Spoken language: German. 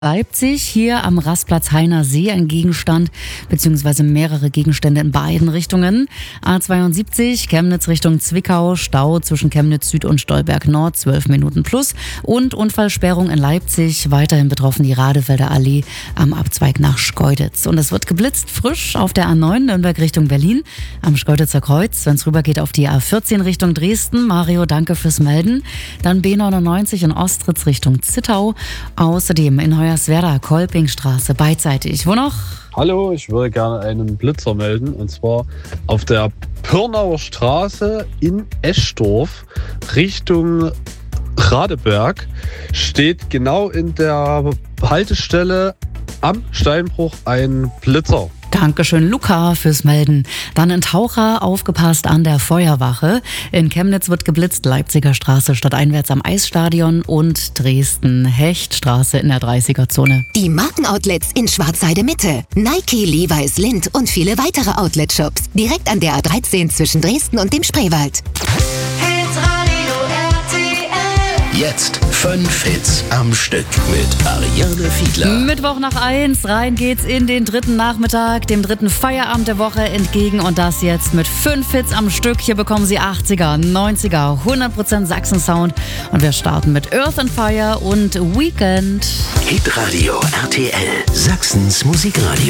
Leipzig, hier am Rastplatz Heiner See, ein Gegenstand bzw. mehrere Gegenstände in beiden Richtungen. A72 Chemnitz Richtung Zwickau, Stau zwischen Chemnitz Süd und Stolberg Nord, 12 Minuten plus. Und Unfallsperrung in Leipzig, weiterhin betroffen die Radefelder Allee am Abzweig nach Schkeuditz. Und es wird geblitzt, frisch auf der A9 Nürnberg Richtung Berlin, am Schkeuditzer Kreuz, wenn es rübergeht auf die A14 Richtung Dresden. Mario, danke fürs Melden. Dann B99 in Ostritz Richtung Zittau. Außerdem in Hoyerswerda, Kolpingstraße, beidseitig. Wo noch? Hallo, ich würde gerne einen Blitzer melden, und zwar auf der Pirnauer Straße in Eschdorf Richtung Radeberg steht genau in der Haltestelle am Steinbruch ein Blitzer. Dankeschön, Luca, fürs Melden. Dann in Taucher, aufgepasst an der Feuerwache. In Chemnitz wird geblitzt, Leipziger Straße stadteinwärts am Eisstadion und Dresden, Hechtstraße in der 30er-Zone. Die Markenoutlets in Schwarzheide Mitte. Nike, Levi's, Lindt und viele weitere Outlet-Shops. Direkt an der A13 zwischen Dresden und dem Spreewald. Jetzt 5 Hits am Stück mit Ariane Fiedler. Mittwoch nach 1, rein geht's in den dritten Nachmittag, dem dritten Feierabend der Woche entgegen, und das jetzt mit 5 Hits am Stück. Hier bekommen Sie 80er, 90er, 100% Sachsen-Sound, und wir starten mit Earth and Fire und Weekend. Hitradio RTL, Sachsens Musikradio.